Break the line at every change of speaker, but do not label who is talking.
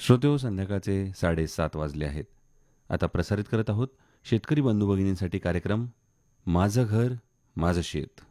श्रोतेहो, संध्याकाळचे 7:30 वाजले आहेत. आता प्रसारित करत आहोत शेतकरी बंधू भगिनींसाठी कार्यक्रम माझं घर माझं शेत.